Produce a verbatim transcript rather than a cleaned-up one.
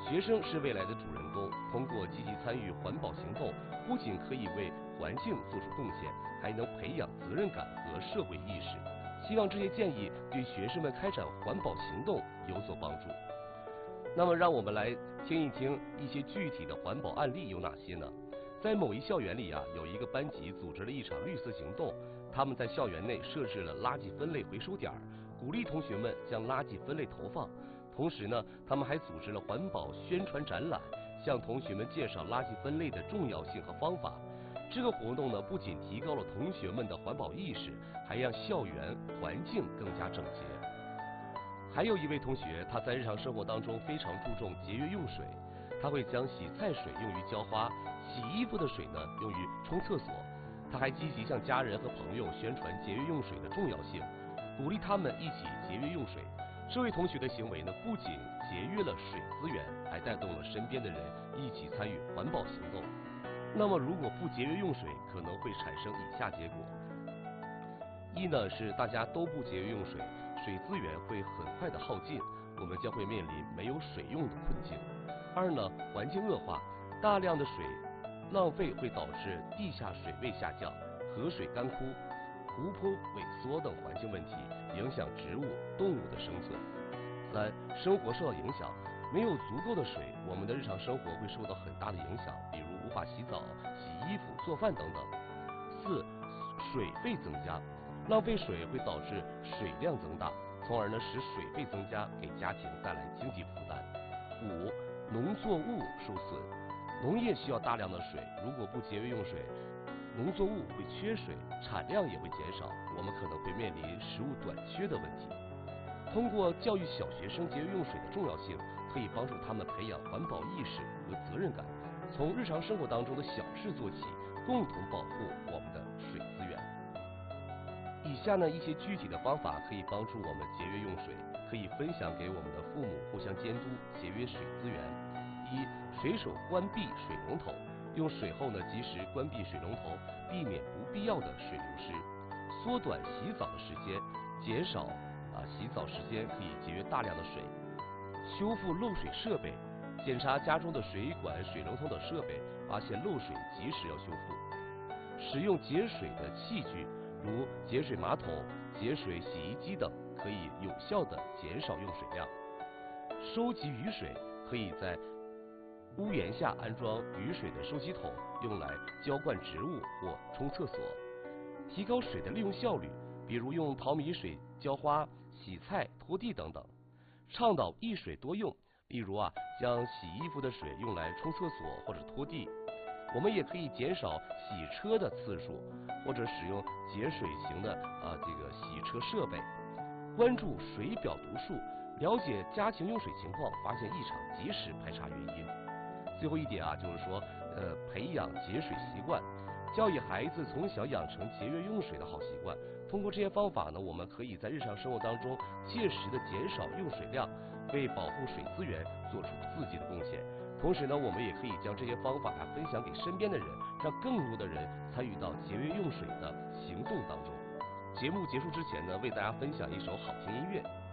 学生是未来的主人公，通过积极参与环保行动，不仅可以为环境做出贡献，还能培养责任感和社会意识。希望这些建议对学生们开展环保行动有所帮助。那么，让我们来听一听一些具体的环保案例有哪些呢？在某一校园里啊，有一个班级组织了一场绿色行动，他们在校园内设置了垃圾分类回收点，鼓励同学们将垃圾分类投放。同时呢，他们还组织了环保宣传展览，向同学们介绍垃圾分类的重要性和方法。这个活动呢，不仅提高了同学们的环保意识，还让校园环境更加整洁。还有一位同学，他在日常生活当中非常注重节约用水，他会将洗菜水用于浇花，洗衣服的水呢用于冲厕所。他还积极向家人和朋友宣传节约用水的重要性，鼓励他们一起节约用水。这位同学的行为呢，不仅节约了水资源，还带动了身边的人一起参与环保行动。那么，如果不节约用水，可能会产生以下结果：一呢是大家都不节约用水，水资源会很快的耗尽，我们将会面临没有水用的困境；二呢，环境恶化，大量的水浪费会导致地下水位下降、河水干枯、湖泊萎缩等环境问题，影响植物、动物的生存。三、生活受到影响，没有足够的水，我们的日常生活会受到很大的影响，比如无法洗澡、洗衣服、做饭等等。四、水费增加，浪费水会导致水量增大，从而呢使水费增加，给家庭带来经济负担。五、农作物受损，农业需要大量的水，如果不节约用水，农作物会缺水，产量也会减少，我们可能会面临食物短缺的问题。通过教育小学生节约用水的重要性，可以帮助他们培养环保意识和责任感，从日常生活当中的小事做起，共同保护我们的水资源。以下呢一些具体的方法可以帮助我们节约用水，可以分享给我们的父母互相监督节约水资源。一、随手关闭水龙头，用水后呢及时关闭水龙头，避免不必要的水流失，缩短洗澡的时间，减少啊洗澡时间，可以节约大量的水。修复漏水设备，检查家中的水管、水龙头等设备，发现漏水及时要修复。使用节水的器具，如节水马桶、节水洗衣机等，可以有效的减少用水量。收集雨水，可以在屋檐下安装雨水的收集桶，用来浇灌植物或冲厕所。提高水的利用效率，比如用淘米水浇花、洗菜、拖地等等。倡导一水多用，例如啊，将洗衣服的水用来冲厕所或者拖地。我们也可以减少洗车的次数，或者使用节水型的啊这个洗车设备。关注水表读数，了解家庭用水情况，发现异常及时排查原因。最后一点啊，就是说呃培养节水习惯，教育孩子从小养成节约用水的好习惯。通过这些方法呢，我们可以在日常生活当中切实的减少用水量，为保护水资源做出自己的贡献。同时呢，我们也可以将这些方法啊分享给身边的人，让更多的人参与到节约用水的行动当中。节目结束之前呢，为大家分享一首好听音乐。